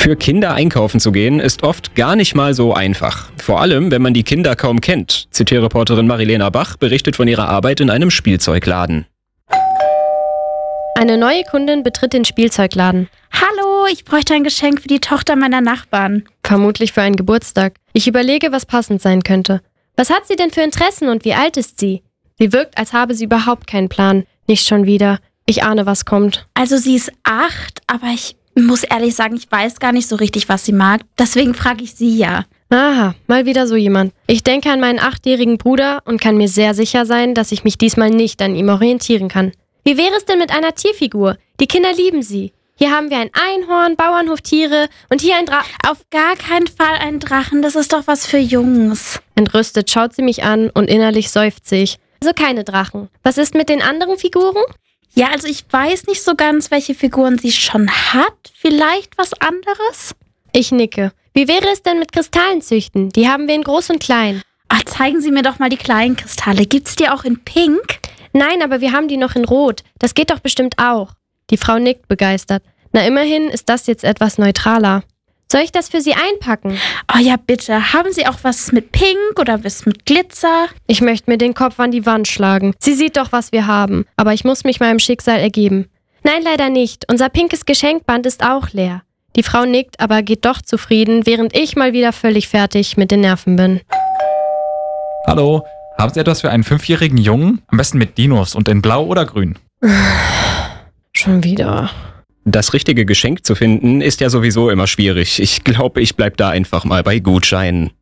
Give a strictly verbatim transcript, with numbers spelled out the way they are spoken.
Für Kinder einkaufen zu gehen, ist oft gar nicht mal so einfach. Vor allem, wenn man die Kinder kaum kennt. C T-Reporterin Marilena Bach berichtet von ihrer Arbeit in einem Spielzeugladen. Eine neue Kundin betritt den Spielzeugladen. Hallo, ich bräuchte ein Geschenk für die Tochter meiner Nachbarn. Vermutlich für einen Geburtstag. Ich überlege, was passend sein könnte. Was hat sie denn für Interessen und wie alt ist sie? Sie wirkt, als habe sie überhaupt keinen Plan. Nicht schon wieder. Ich ahne, was kommt. Also sie ist acht, aber ich muss ehrlich sagen, ich weiß gar nicht so richtig, was sie mag. Deswegen frage ich sie ja. Aha, mal wieder so jemand. Ich denke an meinen achtjährigen Bruder und kann mir sehr sicher sein, dass ich mich diesmal nicht an ihm orientieren kann. Wie wäre es denn mit einer Tierfigur? Die Kinder lieben sie. Hier haben wir ein Einhorn, Bauernhoftiere und hier ein Drachen. Auf gar keinen Fall ein Drachen, das ist doch was für Jungs. Entrüstet schaut sie mich an und innerlich seufzt ich. Also keine Drachen. Was ist mit den anderen Figuren? Ja, also ich weiß nicht so ganz, welche Figuren sie schon hat. Vielleicht was anderes? Ich nicke. Wie wäre es denn mit Kristallen züchten? Die haben wir in groß und klein. Ach, zeigen Sie mir doch mal die kleinen Kristalle. Gibt's die auch in Pink? Nein, aber wir haben die noch in Rot. Das geht doch bestimmt auch. Die Frau nickt begeistert. Na, immerhin ist das jetzt etwas neutraler. Soll ich das für Sie einpacken? Oh ja, bitte. Haben Sie auch was mit Pink oder was mit Glitzer? Ich möchte mir den Kopf an die Wand schlagen. Sie sieht doch, was wir haben. Aber ich muss mich meinem Schicksal ergeben. Nein, leider nicht. Unser pinkes Geschenkband ist auch leer. Die Frau nickt, aber geht doch zufrieden, während ich mal wieder völlig fertig mit den Nerven bin. Hallo, haben Sie etwas für einen fünfjährigen Jungen? Am besten mit Dinos und in Blau oder Grün. Schon wieder. Das richtige Geschenk zu finden, ist ja sowieso immer schwierig. Ich glaube, ich bleib da einfach mal bei Gutscheinen.